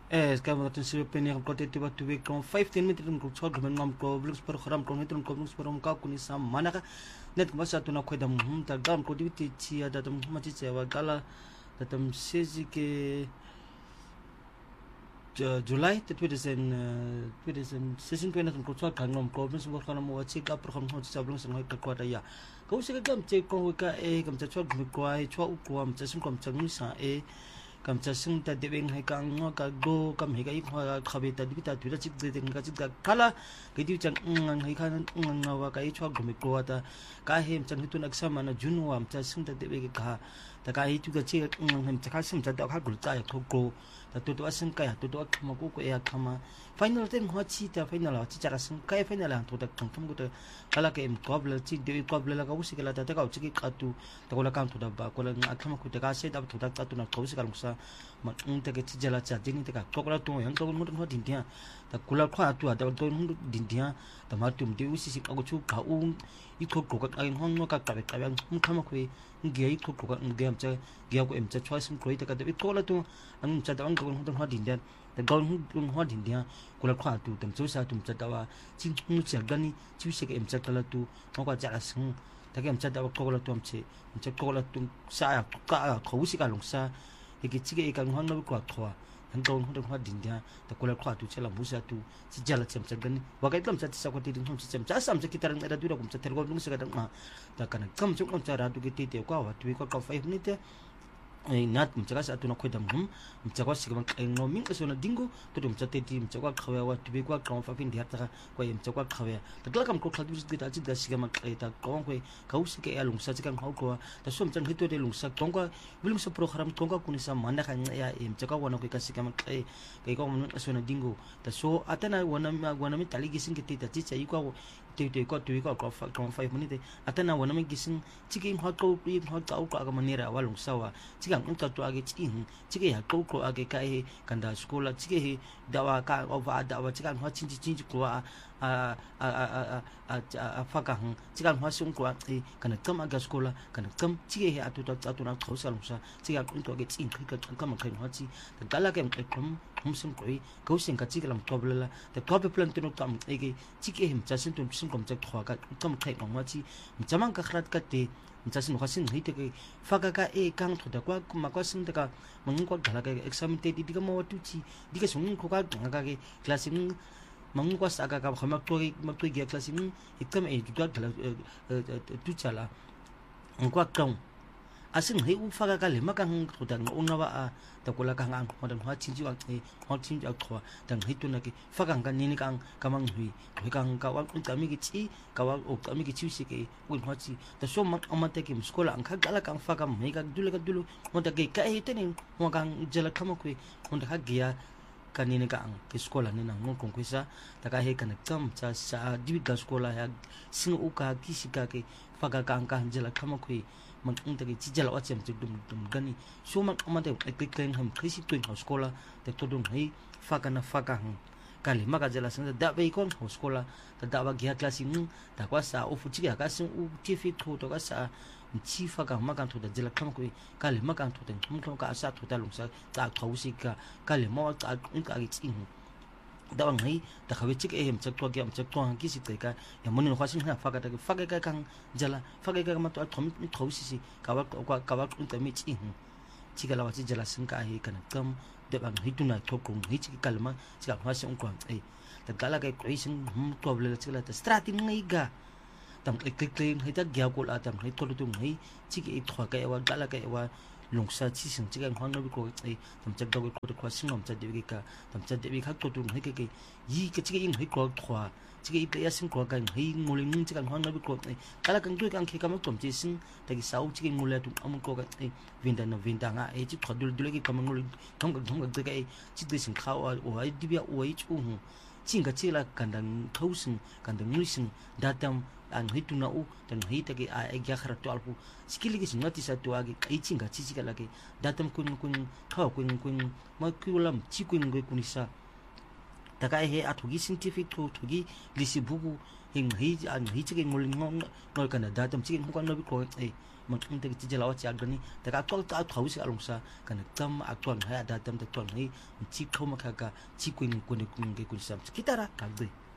Es que vamos a tener penir ko te tiba tuwe ko 15 minutes ko chod ko ngam ko vlog program ko nitron ko vlog program ka kuni sam manaka net ko sa tuna ko da ta gam ko dibiti ci da tam ma ci wa gala da tam sezi ke July te 2000 season ko na ko chod ka ngam ko vlog program mo ci ka program ho ci sa vlog sang ko da ya ko se gam che ko ka kam cha chod ko ai chwa ko am cha sim kom cha mi sa kam cha sing ta debeng hai ka ngo ka go kam he ga ik ha khabe ta dibita tu ra chik de deng ka chik da kala ke di chang ngang hai khan ngang wa ka i chwa gumi ko ta ka hem chang hitun aksa mana jun wa am cha sing ta debe ke ka ta ka hi tu ka che ngang hem cha ka sim cha da ka gul cha ya ko ta tu asing ka ya tu ma ko ya khama final ten ho chi ta final ha chi cha sing ka final ha tu ta kam kam ko ta kala ke em qabla chi de qabla la ka usi kala ta ka uchi ka tu ta ko la kam tu da ba ko la akhama ko ta ka se da tu ta tu na ko usi ka sa ma te ke chi jala cha ding te ka ko la tu yang ko mo ho din dia ta kula khwa tu da to hun din dia ta ma tum de usi si ka ko chu ka u i ko ka ai hon no ka ka be ka yang khama ko nge i ko ka nge am cha ge ko em cha chwa sim ko ta ka de ko la tu ang cha da ang ko ho din dia ta gon hu ho din dia kula khwa tu tam chu sa tum cha da wa chi hu cha gani chi se ke em cha kala tu mo ka cha sing ta ke em cha da ko la tu am che cha ko la tu sa ka ko usi ka long sa 이게 지게 이간 환노 거 같아. 한동 혼동 화딘냐. 다 콜라 과도 첼라 무사도 지잘라 쳔쳔간 와가 좀 자치사 거 디딘 좀 쳔 자삼 저 기타랑 에라 두라 곰 저테고 룽스가 다 다카나 좀 자라도 게 티테 과 와투이 거 5 minute nat mchaka sa tuna kweda mchaka sigama no min so na dingo to mchate ti mchaka khawya wa tibe kwa kam fa fin diata kwa mchaka khawya ta kala kam ko khadu gita chi da sigama ta ko ko kausi ke alung sa chikan hau ko ta som chan hito de lung sa tongka bilung sa program tongka kuni sa manda kan ya mchaka wana ko ka sigama kai ko so na dingo ta so atana wana mi tali gising ke ta chi chai ko te ko tu ko 5 minute atana wana mi gising chikin hot ko ka manera walung sa wa chigang unta to age chige ya ko age kai kanda skola chige dawa ka ova dawa chigang ho chinji ko a faka chigang ho sung ko kana kam aga skola kana kam chige he atu na thosal sa chigang unto age chin ka kam kai ho chi kala kem kom sung koi ko sing ka chigalam tobla the top plan tinu tam ege chige him chasin tum sing kom chak thwa ka kam kai ngwa chi chamang ka khrat ka te 자신 화신 히트게 파가가 에 강토다과 마과 승다가 망과 달아가 exam 때 디가 뭐 투치 디가 송 코가 강하게 클래식 망과 사가가 화막토기 막토기 클래식 exam 에 두다 달아 투차라 응과 강 asin hei u faga ka le makang thudang ona wa ta kola ka ngang modang ha chinji wa ho chinji ak thwa dang hei tu na ki fagang ka ni kang kamang hui hoi kang ka wa ka mi ki chi ka wa o ka mi ki chi si ke un ho chi ta so mak amate ki skola ang kha gala kang faga mai ka dulu mo ta ke ka hei tenin mo kang jala khama kui mo ta gia kanini ka ang skola ni nang ngong kuisa ta ka hei kan kam cha sa divid ga skola ya sing u ka ki si ka ke faga kang ka jala khama kui mang tagi chijala wa chem dum gani so mang amate eklen ham krisi twin skola te todung hei faga hang kali maka jala sing da be kon skola ta da wa gya classing ta kwa sa ofu chi ga sing u tv to ka sa chi faga maka to da jala kam ko kali maka to den ka sa to da lung sa ta khausi ka kali mo ta ka gi chi dawang hei ta khawe chik em chak to gyam chak to ki si ka ya monin khwasin ha faga ka kang jala faga ka ma to thom thosi si ka wa unta mi chi chigala wa chi jala sing ka hi kan kam de bang hituna to kong hi chi kalma chi ka khwasin ko ta gala ka question to bla chila ta strategy ngai ga tam klik hei ta gya ko la tam hei to tu ngai chi ki thwa ka wa gala ka wa lungsa chi sing chigang hon no ko tam chak dog ko ko sing nom cha de ka tam cha de ka to tu he ke yi ke chi ing he ko thwa chi ke ya sing ko ga he nguling ning chigang hon no ko kala kang tu kang ke kam tom chi sing ta ki sau chi ke ngula tu am ko ga vinda nga e chi thodul dul ki kam ngul thong ga de ka chi de sing khaw o ai dibya o ai chu hu ching ga chi la kandang thosing kandang nuising datam ang hitu na u dan hita ki a egya khara to alpu skili ki sinati sa to agi kai chinga chichi ka lagi datam kun thaw kun ma kulam chi kun go kunisa taka he athugi scientific thugi lisibugu hing hi chike ngol kana datam chike ngol no bi ko mang te ti jela wa cha gani taka tol ta thausi alongsa kana tam atwang ha datam ta twang hi chi khoma kha ka chi kuin kun ke kun sam kitara ka